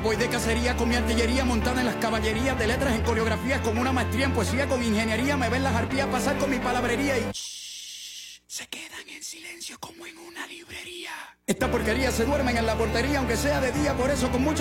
Voy de cacería con mi artillería montada en las caballerías de letras en coreografías con una maestría en poesía con ingeniería. Me ven las arpías pasar con mi palabrería y se quedan en silencio como en una librería. Esta porquería se duermen en la portería aunque sea de día, por eso con mucho